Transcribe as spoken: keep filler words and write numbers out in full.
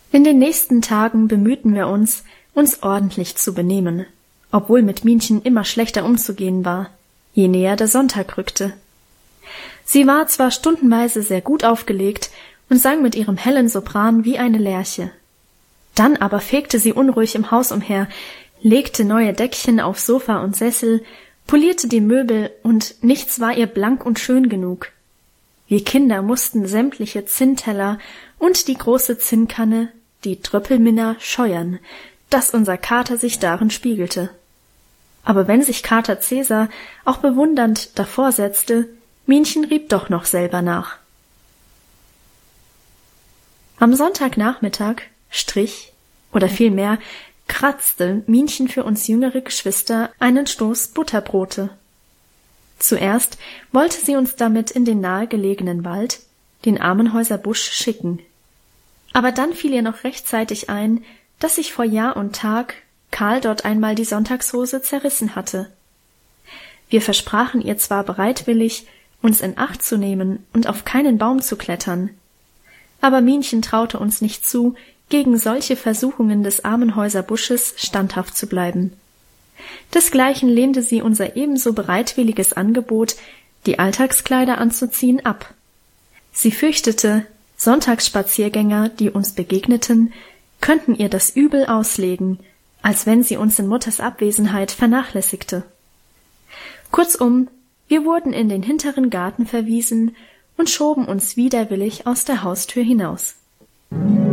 In den nächsten Tagen bemühten wir uns, uns ordentlich zu benehmen, obwohl mit Minchen immer schlechter umzugehen war, je näher der Sonntag rückte. Sie war zwar stundenweise sehr gut aufgelegt und sang mit ihrem hellen Sopran wie eine Lerche. Dann aber fegte sie unruhig im Haus umher, legte neue Deckchen auf Sofa und Sessel, polierte die Möbel, und nichts war ihr blank und schön genug. Wir Kinder mussten sämtliche Zinnteller und die große Zinnkanne, die Tröppelminna, scheuern, dass unser Kater sich darin spiegelte. Aber wenn sich Kater Cäsar auch bewundernd davor setzte, Minchen rieb doch noch selber nach. Am Sonntagnachmittag strich, oder vielmehr kratzte Minchen für uns jüngere Geschwister einen Stoß Butterbrote. Zuerst wollte sie uns damit in den nahegelegenen Wald, den Armenhäuser Busch, schicken. Aber dann fiel ihr noch rechtzeitig ein, dass sich vor Jahr und Tag Karl dort einmal die Sonntagshose zerrissen hatte. Wir versprachen ihr zwar bereitwillig, uns in Acht zu nehmen und auf keinen Baum zu klettern, aber Minchen traute uns nicht zu, gegen solche Versuchungen des Armenhäuser Busches standhaft zu bleiben. Desgleichen lehnte sie unser ebenso bereitwilliges Angebot, die Alltagskleider anzuziehen, ab. Sie fürchtete, Sonntagsspaziergänger, die uns begegneten, könnten ihr das übel auslegen, als wenn sie uns in Mutters Abwesenheit vernachlässigte. Kurzum, wir wurden in den hinteren Garten verwiesen und schoben uns widerwillig aus der Haustür hinaus.